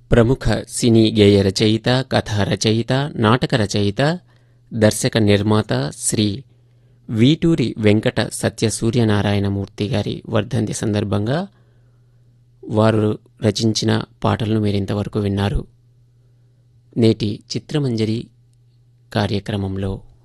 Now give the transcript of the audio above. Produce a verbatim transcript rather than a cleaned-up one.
ప్రముఖ సినీ గేయ రచయిత, కథా రచయిత, నాటక రచయిత, దర్శక నిర్మాత శ్రీ వీటూరి వెంకట సత్య సూర్యనారాయణమూర్తి గారి వర్ధంతి సందర్భంగా వారు రచించిన పాటలను మీరింతవరకు విన్నారు. నేటి చిత్రమంజరి కార్యక్రమంలో